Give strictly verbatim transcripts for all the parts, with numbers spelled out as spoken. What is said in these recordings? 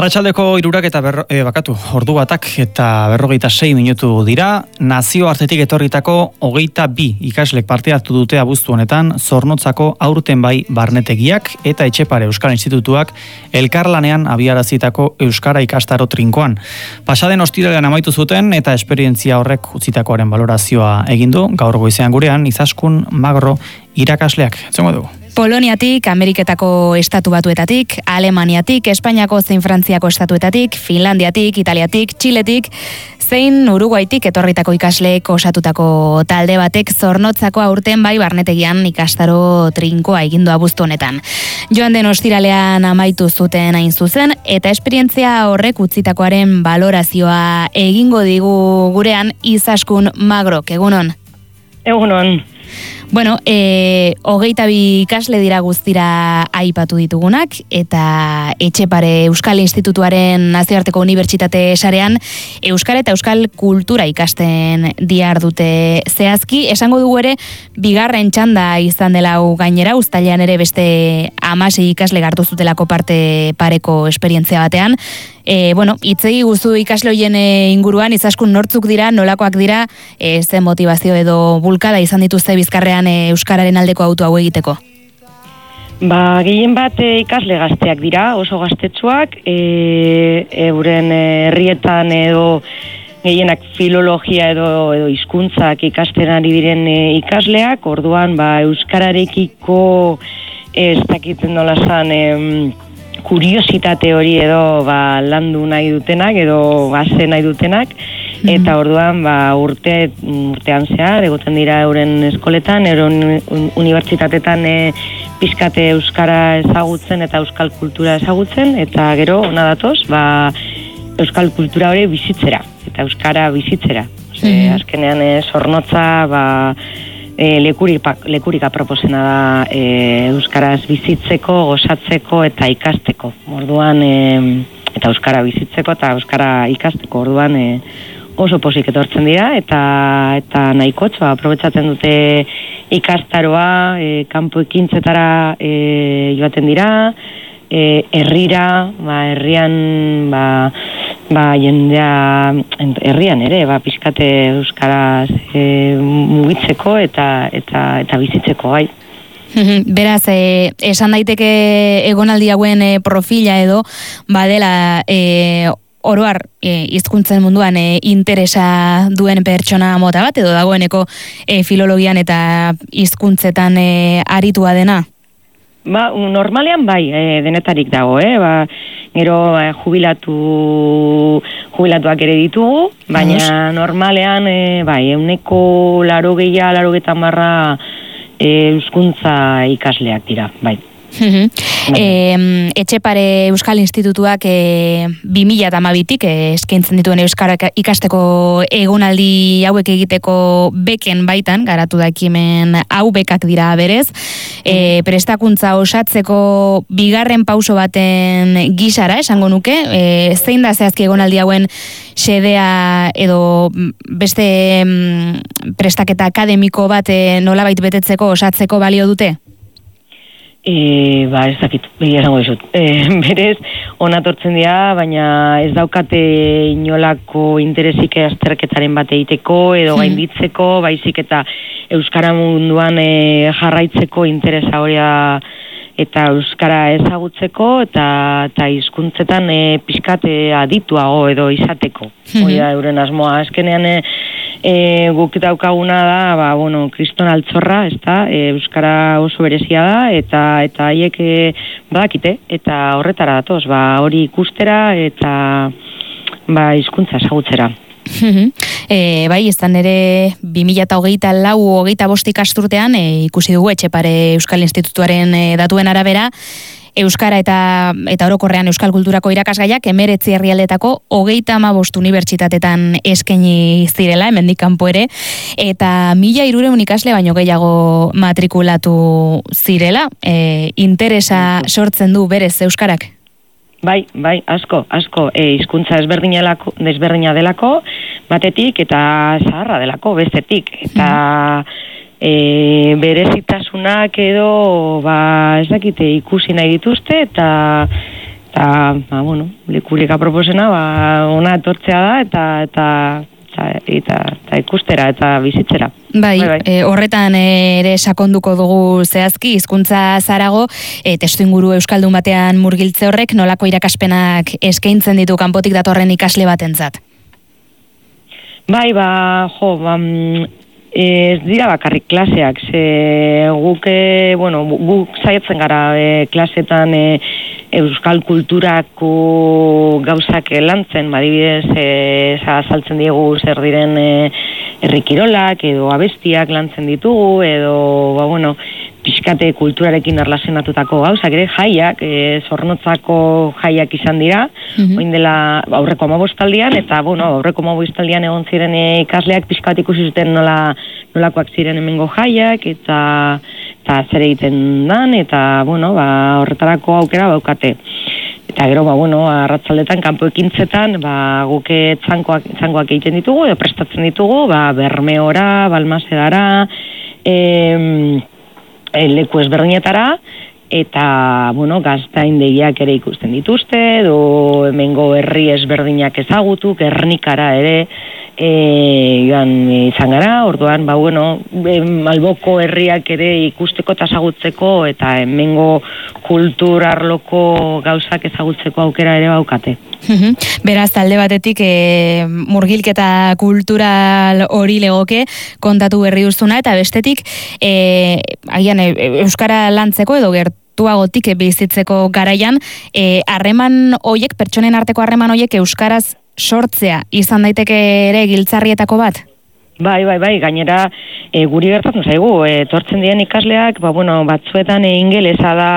Arratsaldeko hirurak eta berro, e, bakatu, ordu batak eta berrogeita sei minutu dira, nazioartetik etorritako hogeita bi ikaslek parte hartu dute abuztu honetan, Zornotzako aurten bai barnetegiak eta Etxepare Euskal Institutuak elkarlanean abiarazitako Euskara ikastaro trinkoan. Pasaden ostiralean amaitu zuten eta esperientzia horrek utzitakoaren balorazioa egin du, gaur goizean gurean Izaskun Magro irakasleak. Zengo dugu? Poloniatik, Ameriketako estatu batuetatik, Alemaniatik, Espainiako zein Frantziako estatuetatik, Finlandiatik, Italiatik, Txiletik, zein Uruguaitik etorritako ikasleek osatutako talde batek Zornotzako aurten bai barnetegian ikastaro trinkoa egindu abuztu honetan. Joan den ostiralean amaitu zuten hain zuzen, eta esperientzia horrek utzitakoaren balorazioa egingo digu gurean Izaskun Magrok, egunon? Egunon. Bueno, e, hogeita bi ikasle dira guztira aipatu ditugunak, eta Etxepare Euskal Institutuaren nazioarteko unibertsitate sarean Euskara eta Euskal Kultura ikasten diar dute zehazki. Esango dugu ere, bigarren txanda izan dela hau gainera, uztailean ere beste hamasei ikasle hartu zutelako parte pareko esperientzia batean. E, bueno, itzegi guzu ikasle hoien inguruan, Izaskun nortzuk dira, nolakoak dira, e, ze motivazio edo bulkada izan dituzte bizkarrean e, Euskararen aldeko auto hau egiteko? Ba, gehien bat e, ikasle gazteak dira, oso gaztetsuak, e, euren herrietan edo gehienak filologia edo, edo hizkuntzak ikasten ari diren e, ikasleak, orduan ba, euskararekiko ez dakiten nola zan, e, kuriositate hori edo ba, landu nahi dutenak edo gase nahi dutenak, eta orduan ba, urte, urtean zehar egoten dira euren eskoletan, euren unibertsitatetan e, pizkate euskara ezagutzen eta euskal kultura ezagutzen, eta gero ona datoz ba, euskal kultura hori bizitzera eta euskara bizitzera. Ose, mm-hmm. Azkenean e, Zornotza ba, E, lekurika, lekurika proposena da e, euskaraz bizitzeko, gozatzeko eta ikasteko. Orduan, e, eta euskara bizitzeko eta euskara ikasteko. Orduan, e, oso pozik etortzen dira eta eta nahikotxoa aprobetxatzen dute ikastaroa, e, kanpo ekintzetara e, joaten dira, e, herrira, ba, herrian, ba, ba, jendea, herrian ere, ba, pizkate euskaraz e, mugitzeko eta, eta, eta bizitzeko, bai. Beraz, e, esan daiteke egonaldi hauen e, profila edo, badela, e, oroar e, hizkuntzen munduan e, interesa duen pertsona mota bat, edo dagoeneko e, filologian eta hizkuntzetan e, aritua dena? Ba, normalean bai, e, denetarik dago, eh? Ba, gero e, jubilatu jubilatuak ere ditugu, baina normalean e, bai, euneko laro gehiago, laro getan barra e, euskuntza ikasleak dira, bai. e, Etxepare Euskal Institutuak e, bi mila hamabitik e, eskaintzen dituen euskara ikasteko egonaldi hauek egiteko beken baitan garatu da ekimen hau, bekak dira berez, e, prestakuntza osatzeko bigarren pauso baten gisara esango nuke, e, zein da zehazki egonaldi hauen xedea edo beste mm, prestaketa akademiko bat e, nolabait betetzeko osatzeko balio dute? E, ba, ez dakit, esango dizut. E, berez, onatortzen dira, baina ez daukate inolako interesik azterketaren bat egiteko, edo gainditzeko, baizik eta euskara munduan e, jarraitzeko interesa hori eta euskara ezagutzeko, eta, eta hizkuntzetan e, pixkate adituago edo izateko. Hori da, euren asmoa. Azkenean, e, E, guk daukaguna da, ba, bueno, kriston altzorra, ez da, e, euskara oso berezia da, eta eta haiek e, badakite, eta horretara datoz, ba, hori ikustera, eta ba, hizkuntza ezagutzera. e, bai, izan ere bi mila hogeita lau hogeita bost ikasturtean e, ikusi dugu Etxepare Euskal Institutuaren e, datuen arabera, Euskara eta eta orokorrean euskal kulturako irakasgaiak hemeretzi herrialdeetako hogeita hamabost unibertsitatetan eskaini zirela, hemendik kanpo ere, eta mila hirurehun ikasle baino gehiago matrikulatu zirela. E, interesa sortzen du berez euskarak? Bai, bai, asko, asko. E, hizkuntza ezberdinelako, desberdina delako, batetik, eta zaharra delako, bestetik. Eta e, berezitasunak edo, ba, ez dakite, ikusi nahi dituzte, eta eta, ba, bueno, lekurik aproposena, ba, ona etortzea da, eta, eta, eta, eta, eta ikustera, eta bizitzera. Bai, bai, bai. E, horretan ere sakonduko dugu zehazki, hizkuntza zarago, e, testuinguru euskaldun batean murgiltze horrek, nolako irakaspenak eskaintzen ditu kanpotik datorren ikasle batentzat? Bai, ba, jo, ba, ez dira bakarrik klaseak, ze guk, e, bueno, guk saiatzen gara e, klasetan e, euskal kulturako gauzak lantzen, badibidez, e, azaltzen diegu zer diren e, herrikirolak edo abestiak lantzen ditugu, edo, ba, bueno, pixkate kulturarekin erlazionatutako gauzak, ere jaiak, e, zornotzako jaiak izan dira, mm-hmm. oin dela aurreko amabostaldian, eta, bueno, aurreko amabostaldian egon ziren e, ikasleak pixkat ikusi zuten nola, nolakoak ziren hemengo jaiak, eta, eta zer egiten dan, eta, bueno, ba, horretarako aukera baukate. Eta gero, ba, bueno, arratzaldetan, kanpo ekintzetan, ba, guke txankoak, txankoak egiten ditugu, edo prestatzen ditugu, ba, Bermeora, Balmasedara, e, leku ezberdinetara, eta, bueno, gaztaindegiak ere ikusten dituzte, edo hemengo herri ezberdinak ezagutu, Gernikara ere, e, joan izan gara, orduan, ba, bueno, Alboko herriak ere ikusteko eta ezagutzeko, eta hemengo kulturarloko gauzak ezagutzeko aukera ere baukate. Beraz, talde batetik e, murgilketa kultural hori legoke kontatu berri duzuna, eta bestetik e, agian e, euskara lantzeko edo gertuagotik bizitzeko garaian harreman e, hoiek, pertsonen arteko harreman hoiek euskaraz sortzea izan daiteke ere giltzarrietako bat? Bai, bai, bai, gainera e, guri gertatzen zaigu, etortzen diren ikasleak, ba, bueno, batzuetan e, ingelesa da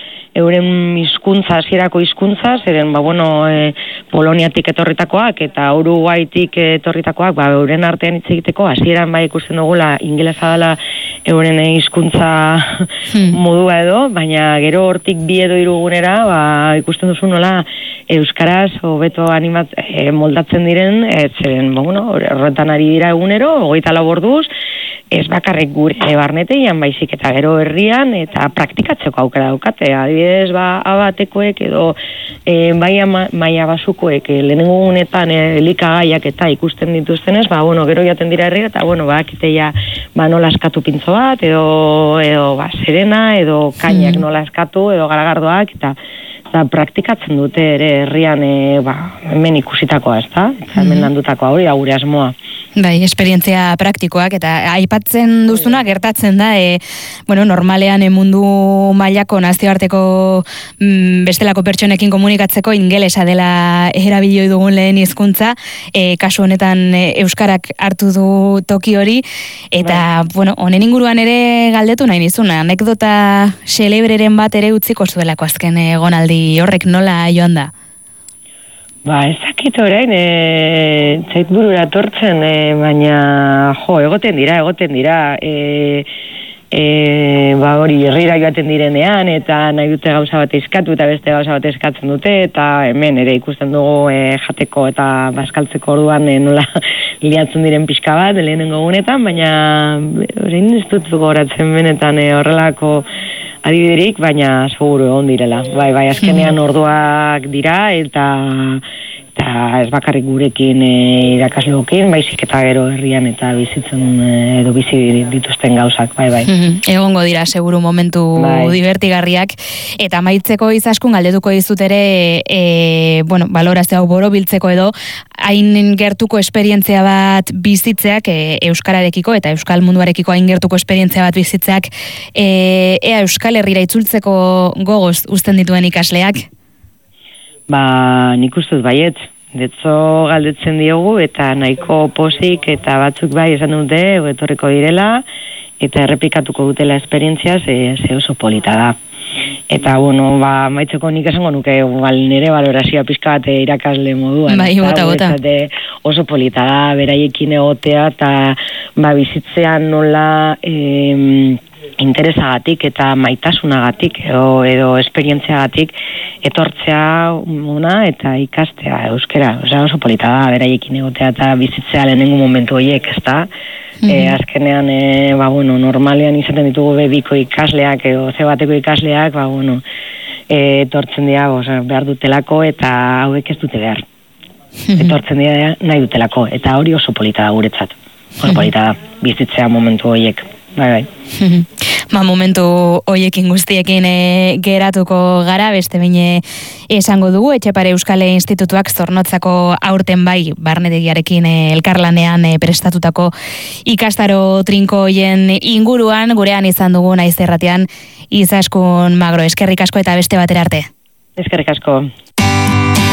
euren hizkuntza, hasierako hizkuntza, zeren, ba, bueno, e, Poloniatik etorritakoak eta Uruguaitik etorritakoak, ba, euren artean hitz egiteko, hasieran bai ikusten dugula ingelesa dela euren hizkuntza hmm. modua edo, baina gero hortik bi edo hirugunera, ba, ikusten duzu nola euskaraz hobeto animat e, moldatzen diren, e, zeren, ba, bueno, horretan ari dira egunero, hogeita lau orduz, ez bakarrik gure barnetean, baizik eta gero herrian, eta praktikatzeko aukera daukate. Adibidez, ba, abatekoek edo e, baia maia basukoek e, lehenengo gunetan e, elikagaiak eta ikusten dituztenez, ba, bueno, gero jaten dira herria, eta, bueno, ba, kiteia, ba, nola eskatu pintzo bat, edo, edo ba, serena, edo kainak hmm. nola eskatu, edo garagardoak, eta eta praktikatzen dute ere herrian e, ba, hemen ikusitakoa, ez da? Eta hemen landutakoa hori da gure asmoa. Bai, esperientzia praktikoak, eta aipatzen duzuna gertatzen da, e, bueno, normalean e, mundu mailako nazioarteko mm, bestelako pertsonekin komunikatzeko ingelesa dela erabilioi dugun lehen hizkuntza, e, kasu honetan e, euskarak hartu du toki hori, eta, bai. Bueno, honen inguruan ere galdetu nahi nizuna, anekdota xelebreren bat ere utziko zuelako azken egonaldi horrek nola joan da? Ba, ezakit orain, e, zait burura tortzen, e, baina, jo, egoten dira, egoten dira, e, e, ba, hori, herrira joaten direnean, eta nahi dute gauza bat eskatu, eta beste gauza bat eskatzen dute, eta hemen ere ikusten dugu e, jateko eta bazkaltzeko orduan e, nola liatzen diren pixka bat, lehenengo gunetan, baina orain ez dut goratzen benetan e, horrelako adibiderik, baina seguru egon direla. Bai, bai, azkenean orduak dira, eta, eta ez bakarrik gurekin e, irakasleokin, baizik eta gero herrian eta bizitzen e, edo bizi dituzten gauzak, bai, bai. Egongo dira, seguru momentu bai. Divertigarriak, eta maitzeko izaskun galdetuko dizut ere, e, bueno, balorazio hau borobiltzeko edo, hain gertuko esperientzia bat bizitzeak e, euskararekiko eta euskal munduarekiko hain gertuko esperientzia bat bizitzeak e, ea euskal herrira itzultzeko gogoz uzten dituen ikasleak? Ba, nik ustez baiet. Detzo galdetzen diogu eta nahiko posik eta batzuk bai esan dute etorriko direla eta errepikatuko dutela esperientzia ze, ze oso polita da. Eta, bueno, ba, maitzeko nik esango nuke igual nire balorazioa pizka bat irakasle moduan. Bai, bota, bota. Oso polita da, beraiekin egotea eta ba, bizitzean nola eh, interesagatik eta maitasunagatik edo, edo esperientziagatik etortzea una eta ikastea euskera. Osea, oso polita da, beraiekin egotea eta bizitzea lehenengo momentu horiek, ez da? E, azkenean, e, ba, bueno, normalean izaten ditugu bebiko ikasleak edo ze bateko ikasleak, ba, bueno, e, etortzen dira, oza, behar dutelako eta hauek ez dute behar. Etortzen dira nahi dutelako, eta hori oso polita da guretzat. Oso polita da, bizitzea momentu horiek. Bai, bai. Ba, momentu hoiekin guztiekin e, geratuko gara, beste bine esango dugu, Etxepare Euskal Institutuak Zornotzako aurten bai barnetegiarekin e, elkarlanean e, prestatutako ikastaro trinko hoien inguruan, gurean izan dugu naiz erratean Izaskun Magro. Eskerrik asko eta beste batera arte. Eskerrik asko.